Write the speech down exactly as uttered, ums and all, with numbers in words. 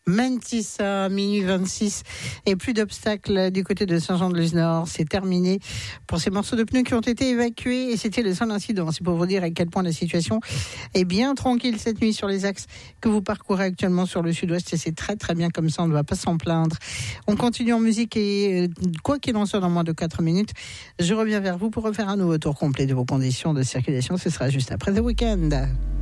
Mentissa, minuit vingt-six, et plus d'obstacles du côté de Saint-Jean-de-Luz-Nord. C'est terminé pour ces morceaux de pneus qui ont été évacués, et c'était le seul incident. C'est pour vous dire à quel point la situation est bien tranquille cette nuit sur les axes que vous parcourez actuellement sur le sud-ouest, et c'est très très bien comme ça, on ne va pas s'en plaindre. On continue en musique, et quoi qu'il en soit, dans moins de quatre minutes, je reviens vers vous pour refaire un nouveau tour complet de vos conditions de circulation. Ce sera juste après The Weeknd.